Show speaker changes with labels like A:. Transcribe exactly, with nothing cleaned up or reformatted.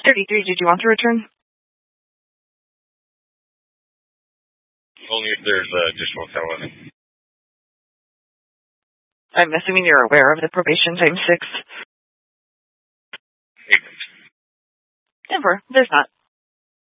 A: thirty-three, did you want to return?
B: Only if there's uh, additional felony.
A: I'm assuming you're aware of the probation times six.
B: Eight.
A: Never. There's not.